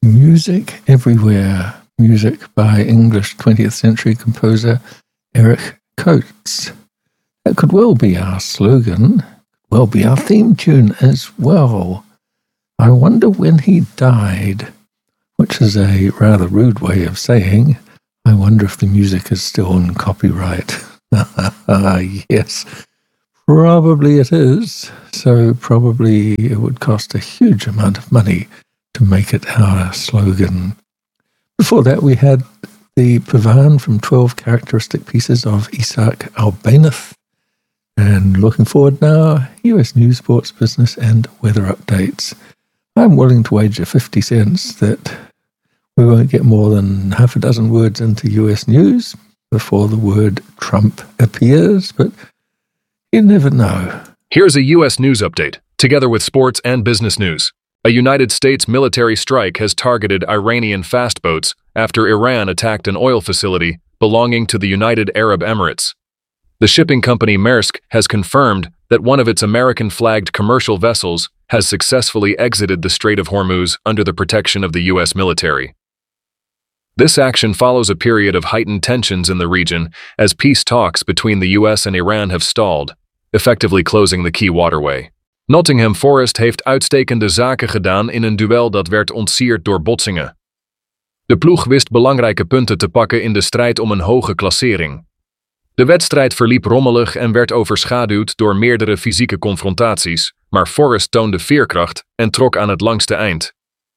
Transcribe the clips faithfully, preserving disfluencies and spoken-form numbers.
Music Everywhere, music by English twentieth century composer Eric Coates. That could well be our slogan, well be our theme tune as well. I wonder when he died, which is a rather rude way of saying, I wonder if the music is still in copyright. Yes, probably it is. So probably it would cost a huge amount of money to make it our slogan. Before that, we had the Pavan from twelve Characteristic Pieces of Isaac Albéniz. And looking forward now, U S news, sports, business, and weather updates. I'm willing to wager fifty cents that we won't get more than half a dozen words into U S news before the word Trump appears, but you never know. Here's a U S news update, together with sports and business news. A United States military strike has targeted Iranian fast boats after Iran attacked an oil facility belonging to the United Arab Emirates. The shipping company Maersk has confirmed that one of its American-flagged commercial vessels has successfully exited the Strait of Hormuz under the protection of the U S military. This action follows a period of heightened tensions in the region as peace talks between the U S and Iran have stalled, effectively closing the key waterway. Nottingham Forest heeft uitstekende zaken gedaan in een duel dat werd ontsierd door botsingen. De ploeg wist belangrijke punten te pakken in de strijd om een hoge klassering. De wedstrijd verliep rommelig en werd overschaduwd door meerdere fysieke confrontaties, maar Forest toonde veerkracht en trok aan het langste eind.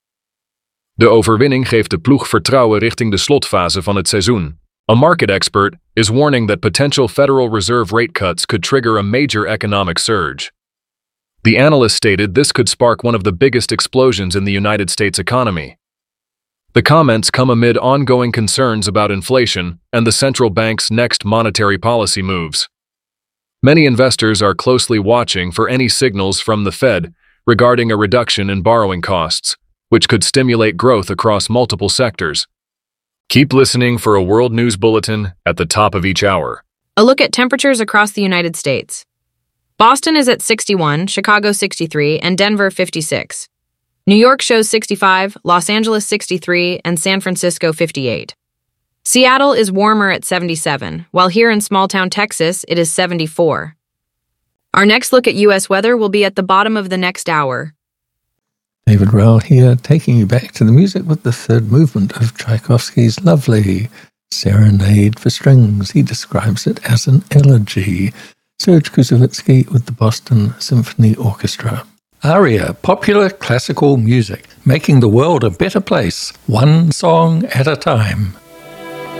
De overwinning geeft de ploeg vertrouwen richting de slotfase van het seizoen. A market expert is warning that potential Federal Reserve rate cuts could trigger a major economic surge. The analyst stated this could spark one of the biggest explosions in the United States economy. The comments come amid ongoing concerns about inflation and the central bank's next monetary policy moves. Many investors are closely watching for any signals from the Fed regarding a reduction in borrowing costs, which could stimulate growth across multiple sectors. Keep listening for a world news bulletin at the top of each hour. A look at temperatures across the United States. Boston is at sixty-one, Chicago sixty-three, and Denver fifty-six. New York shows sixty-five, Los Angeles sixty-three, and San Francisco fifty-eight. Seattle is warmer at seventy-seven, while here in small-town Texas it is seventy-four. Our next look at U S weather will be at the bottom of the next hour. David Rowell here, taking you back to the music with the third movement of Tchaikovsky's lovely Serenade for Strings. He describes it as an elegy. Serge Koussevitzky with the Boston Symphony Orchestra. Aria, popular classical music, making the world a better place, one song at a time.